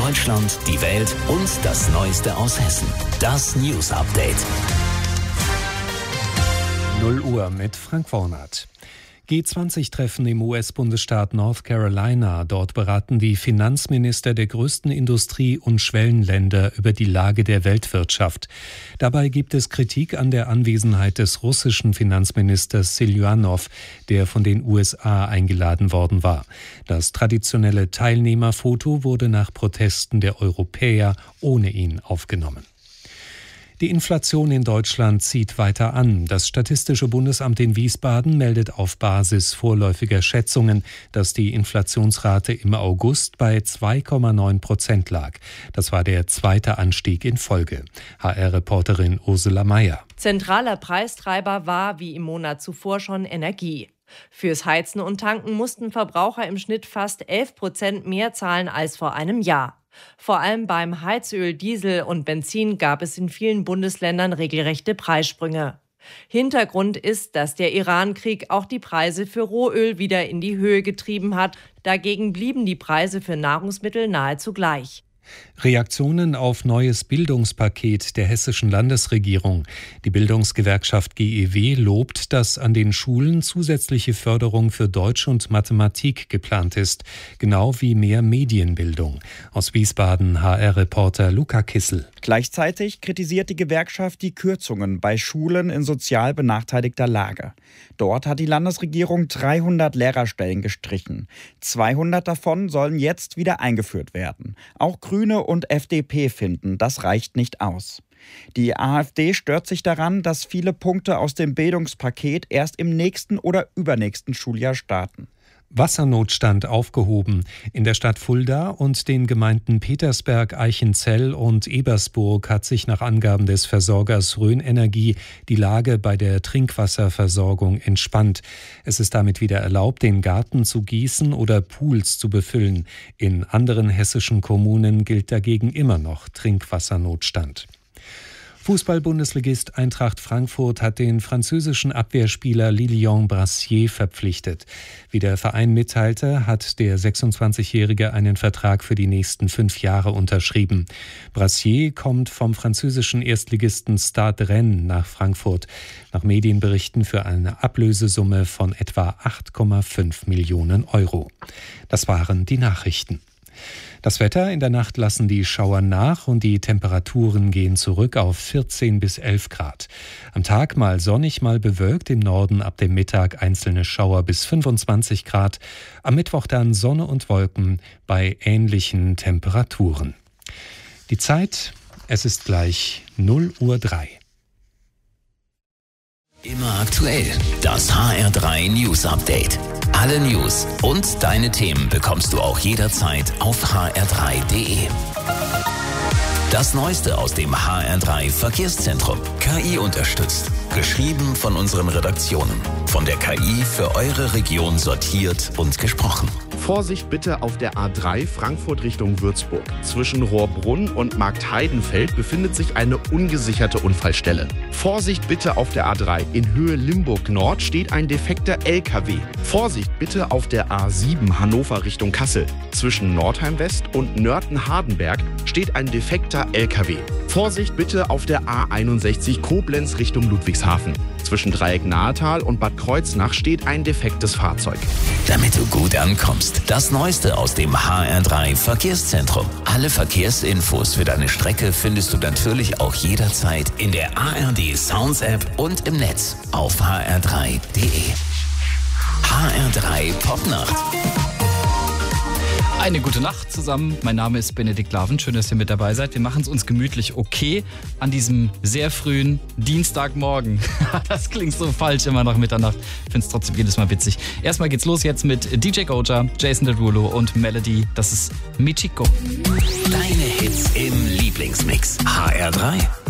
Deutschland, die Welt und das Neueste aus Hessen. Das News Update. 0 Uhr mit Frank Wornath. G20-Treffen im US-Bundesstaat North Carolina. Dort beraten die Finanzminister der größten Industrie- und Schwellenländer über die Lage der Weltwirtschaft. Dabei gibt es Kritik an der Anwesenheit des russischen Finanzministers Siljuanow, der von den USA eingeladen worden war. Das traditionelle Teilnehmerfoto wurde nach Protesten der Europäer ohne ihn aufgenommen. Die Inflation in Deutschland zieht weiter an. Das Statistische Bundesamt in Wiesbaden meldet auf Basis vorläufiger Schätzungen, dass die Inflationsrate im August bei 2,9% lag. Das war der zweite Anstieg in Folge. HR-Reporterin Ursula Mayer. Zentraler Preistreiber war, wie im Monat zuvor schon, Energie. Fürs Heizen und Tanken mussten Verbraucher im Schnitt fast 11% mehr zahlen als vor einem Jahr. Vor allem beim Heizöl, Diesel und Benzin gab es in vielen Bundesländern regelrechte Preissprünge. Hintergrund ist, dass der Iran-Krieg auch die Preise für Rohöl wieder in die Höhe getrieben hat. Dagegen blieben die Preise für Nahrungsmittel nahezu gleich. Reaktionen auf neues Bildungspaket der hessischen Landesregierung. Die Bildungsgewerkschaft GEW lobt, dass an den Schulen zusätzliche Förderung für Deutsch und Mathematik geplant ist, genau wie mehr Medienbildung. Aus Wiesbaden HR-Reporter Luca Kissel. Gleichzeitig kritisiert die Gewerkschaft die Kürzungen bei Schulen in sozial benachteiligter Lage. Dort hat die Landesregierung 300 Lehrerstellen gestrichen. 200 davon sollen jetzt wieder eingeführt werden. Auch Grüne und FDP finden, das reicht nicht aus. Die AfD stört sich daran, dass viele Punkte aus dem Bildungspaket erst im nächsten oder übernächsten Schuljahr starten. Wassernotstand aufgehoben. In der Stadt Fulda und den Gemeinden Petersberg, Eichenzell und Ebersburg hat sich nach Angaben des Versorgers Rhön Energie die Lage bei der Trinkwasserversorgung entspannt. Es ist damit wieder erlaubt, den Garten zu gießen oder Pools zu befüllen. In anderen hessischen Kommunen gilt dagegen immer noch Trinkwassernotstand. Fußball-Bundesligist Eintracht Frankfurt hat den französischen Abwehrspieler Lilian Brassier verpflichtet. Wie der Verein mitteilte, hat der 26-Jährige einen Vertrag für die nächsten 5 Jahre unterschrieben. Brassier kommt vom französischen Erstligisten Stade Rennes nach Frankfurt. Nach Medienberichten für eine Ablösesumme von etwa 8,5 Millionen Euro. Das waren die Nachrichten. Das Wetter: in der Nacht lassen die Schauer nach und die Temperaturen gehen zurück auf 14 bis 11 Grad. Am Tag mal sonnig, mal bewölkt, im Norden ab dem Mittag einzelne Schauer bis 25 Grad. Am Mittwoch dann Sonne und Wolken bei ähnlichen Temperaturen. Die Zeit: es ist gleich 0:03 Uhr. Immer aktuell, das HR3 News Update. Alle News und deine Themen bekommst du auch jederzeit auf hr3.de. Das Neueste aus dem HR3 Verkehrszentrum. KI unterstützt. Geschrieben von unseren Redaktionen. Von der KI für eure Region sortiert und gesprochen. Vorsicht bitte auf der A3 Frankfurt Richtung Würzburg. Zwischen Rohrbrunn und Marktheidenfeld befindet sich eine ungesicherte Unfallstelle. Vorsicht bitte auf der A3. In Höhe Limburg Nord steht ein defekter LKW. Vorsicht bitte auf der A7 Hannover Richtung Kassel. Zwischen Nordheim West und Nörten-Hardenberg steht ein defekter LKW. Vorsicht bitte auf der A61 Koblenz Richtung Ludwigshafen. Zwischen Dreieck Nahetal und Bad Kreuznach steht ein defektes Fahrzeug. Damit du gut ankommst, das Neueste aus dem HR3 Verkehrszentrum. Alle Verkehrsinfos für deine Strecke findest du natürlich auch jederzeit in der ARD Sounds App und im Netz auf hr3.de. HR3 Popnacht. Eine gute Nacht zusammen. Mein Name ist Benedikt Laven. Schön, dass ihr mit dabei seid. Wir machen es uns gemütlich an diesem sehr frühen Dienstagmorgen. Das klingt so falsch immer nach Mitternacht. Ich finde es trotzdem jedes Mal witzig. Erstmal geht's los jetzt mit DJ Goja, Jason Derulo und Melody. Das ist Michiko. Deine Hits im Lieblingsmix. HR3.